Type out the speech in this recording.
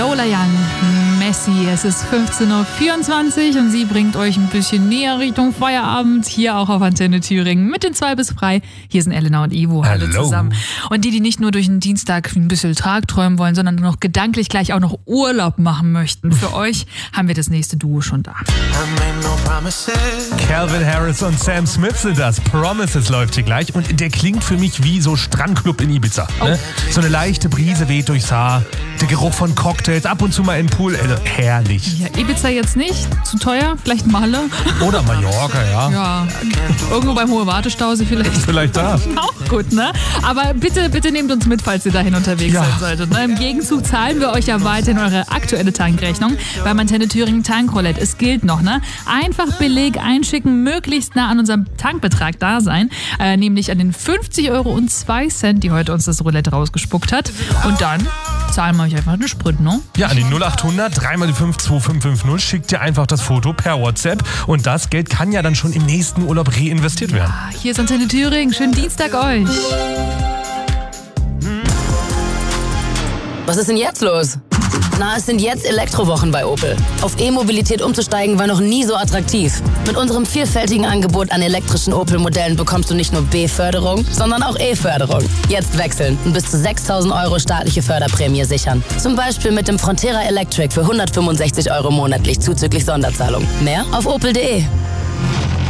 Lola Young, Messi. Es ist 15.24 Uhr und sie bringt euch ein bisschen näher Richtung Feierabend. Hier auch auf Antenne Thüringen mit den 2 bis frei. Hier sind Elena und Ivo. Hallo zusammen. Und die nicht nur durch den Dienstag ein bisschen Tagträumen wollen, sondern noch gedanklich gleich auch noch Urlaub machen möchten. Für euch haben wir das nächste Duo schon da. Calvin Harris und Sam Smith sind das. Promises läuft hier gleich und der klingt für mich wie so Strandclub in Ibiza. Ne? So eine leichte Brise weht durchs Haar, der Geruch von Cocktails, ab und zu mal im Pool, herrlich. Ja, Ibiza jetzt nicht, zu teuer, vielleicht Malle. Oder Mallorca, ja. Ja, irgendwo beim Hohe Wartestausee vielleicht. Vielleicht da. Auch gut, ne? Aber bitte nehmt uns mit, falls ihr dahin unterwegs sein solltet. Ne? Im Gegenzug zahlen wir euch ja weiterhin eure aktuelle Tankrechnung beim Antenne Thüringen Tankroulette. Es gilt noch, ne? Einfach Beleg einschicken, möglichst nah an unserem Tankbetrag da sein, nämlich an den 50,02 €, die heute uns das Roulette rausgespuckt hat. Und dann zahlen wir euch einfach eine Sprit, ne? Ja, an die 0800 3 mal die 52550 schickt ihr einfach das Foto per WhatsApp und das Geld kann ja dann schon im nächsten Urlaub reinvestiert werden. Hier ist Antenne Thüringen. Schönen Dienstag euch. Was ist denn jetzt los? Na, es sind jetzt Elektrowochen bei Opel. Auf E-Mobilität umzusteigen war noch nie so attraktiv. Mit unserem vielfältigen Angebot an elektrischen Opel-Modellen bekommst du nicht nur B-Förderung, sondern auch E-Förderung. Jetzt wechseln und bis zu 6.000 € staatliche Förderprämie sichern. Zum Beispiel mit dem Frontera Electric für 165 € monatlich zuzüglich Sonderzahlung. Mehr auf opel.de.